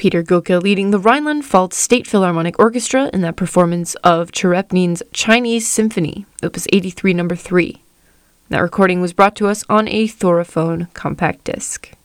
Peter Gilke leading the Rhineland-Pfalz State Philharmonic Orchestra in that performance of Cherepnin's Chinese Symphony, Opus 83 No. 3. That recording was brought to us on a Thoraphone compact disc.